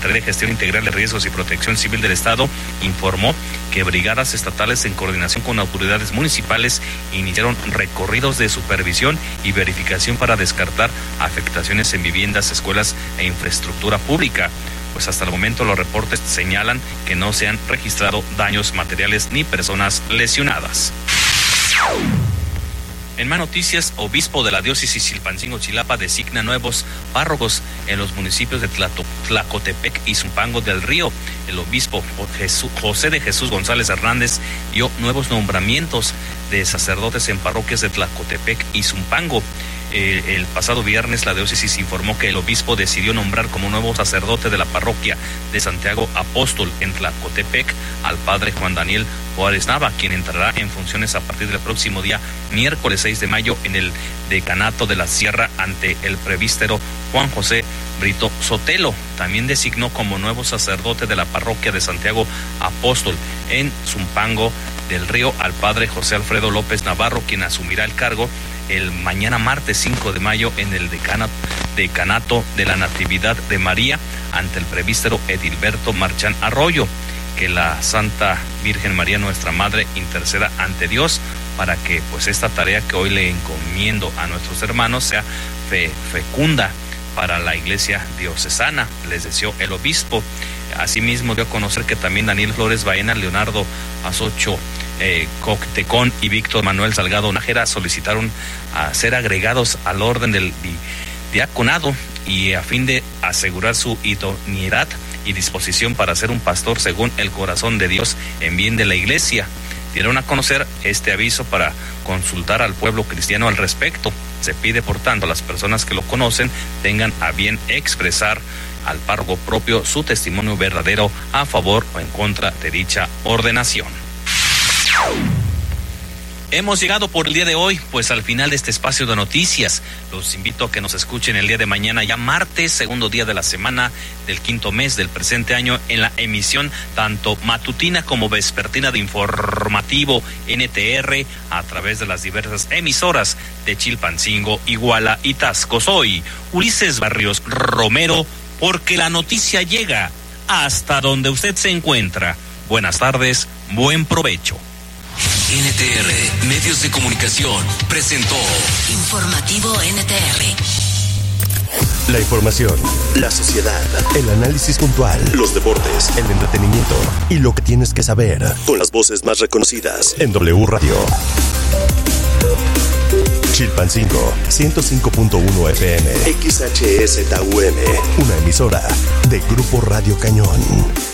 Secretaría de Gestión Integral de Riesgos y Protección Civil del Estado informó que brigadas estatales en coordinación con autoridades municipales iniciaron recorridos de supervisión y verificación para descartar afectaciones en viviendas, escuelas e infraestructura pública. Pues hasta el momento los reportes señalan que no se han registrado daños materiales ni personas lesionadas. En más noticias, obispo de la diócesis Chilpancingo-Chilapa designa nuevos párrocos en los municipios de Tlacotepec y Zumpango del Río. El obispo José de Jesús González Hernández dio nuevos nombramientos de sacerdotes en parroquias de Tlacotepec y Zumpango. El pasado viernes la diócesis informó que el obispo decidió nombrar como nuevo sacerdote de la parroquia de Santiago Apóstol en Tlacotepec al padre Juan Daniel Juárez Nava, quien entrará en funciones a partir del próximo día miércoles 6 de mayo en el decanato de la Sierra ante el presbítero Juan José Brito Sotelo. También designó como nuevo sacerdote de la parroquia de Santiago Apóstol en Zumpango del Río al padre José Alfredo López Navarro, quien asumirá el cargo el mañana martes 5 de mayo en el decanato de la Natividad de María ante el presbítero Edilberto Marchán Arroyo. Que la Santa Virgen María, nuestra Madre, interceda ante Dios para que pues esta tarea que hoy le encomiendo a nuestros hermanos sea fecunda para la Iglesia diocesana, les deseó el obispo. Asimismo dio a conocer que también Daniel Flores Baena, Leonardo Azocho Coctecón y Víctor Manuel Salgado Nájera solicitaron a ser agregados al orden del diaconado y a fin de asegurar su idoneidad y disposición para ser un pastor según el corazón de Dios en bien de la Iglesia. Dieron a conocer este aviso para consultar al pueblo cristiano al respecto. Se pide, por tanto, a las personas que lo conocen tengan a bien expresar al párroco propio su testimonio verdadero a favor o en contra de dicha ordenación. Hemos llegado por el día de hoy, pues al final de este espacio de noticias. Los invito a que nos escuchen el día de mañana, ya martes, segundo día de la semana del quinto mes del presente año, en la emisión tanto matutina como vespertina de informativo NTR a través de las diversas emisoras de Chilpancingo, Iguala y Taxco. Soy Ulises Barrios Romero, porque la noticia llega hasta donde usted se encuentra. Buenas tardes, buen provecho. NTR Medios de Comunicación presentó Informativo NTR. La información, la sociedad, el análisis puntual, los deportes, el entretenimiento y lo que tienes que saber, con las voces más reconocidas en W Radio. Chilpancingo 105.1 FM, XHSTUM, una emisora de Grupo Radio Cañón.